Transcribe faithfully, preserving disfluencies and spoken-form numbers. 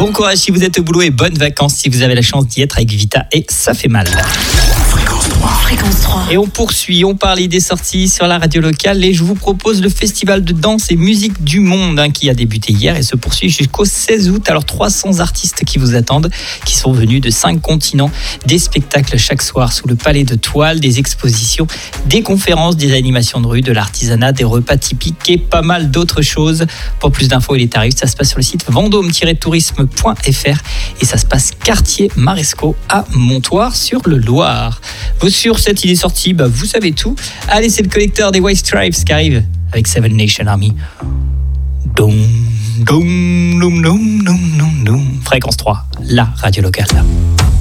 Bon courage si vous êtes au boulot et bonnes vacances si vous avez la chance d'y être avec Vita et Ça fait mal. Fréquence trois. Fréquence trois. Et on poursuit, on parlait des sorties sur la radio locale et je vous propose le festival de danse et musique du monde hein, qui a débuté hier et se poursuit jusqu'au seize août. Alors trois cents artistes qui vous attendent, qui sont venus de cinq continents, des spectacles chaque soir sous le palais de toile, des expositions, des conférences, des animations de rue, de l'artisanat, des repas typiques et pas mal d'autres choses. Pour plus d'infos et les tarifs, ça se passe sur le site vendôme tiret tourisme point f r et ça se passe quartier Maresco à Montoire sur le Loir. Vous sur cette idée sortie, bah vous savez tout. Allez, c'est le collecteur des White Stripes qui arrive avec Seven Nation Army. Doum, doum, doum, doum, doum, doum, doum. Fréquence trois, la radio locale.